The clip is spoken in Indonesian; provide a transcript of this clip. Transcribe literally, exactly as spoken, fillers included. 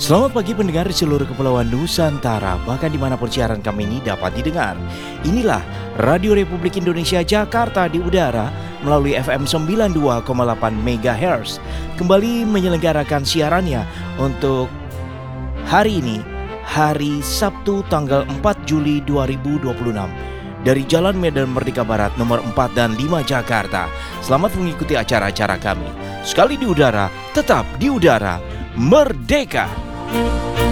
Selamat pagi pendengar di seluruh kepulauan Nusantara, bahkan dimanapun siaran kami ini dapat didengar. Inilah Radio Republik Indonesia Jakarta di udara melalui F M sembilan puluh dua koma delapan megahertz. Kembali menyelenggarakan siarannya untuk hari ini, hari Sabtu tanggal empat Juli dua ribu dua puluh enam. Dari Jalan Medan Merdeka Barat nomor empat dan lima Jakarta. Selamat mengikuti acara-acara kami. Sekali di udara, tetap di udara, merdeka!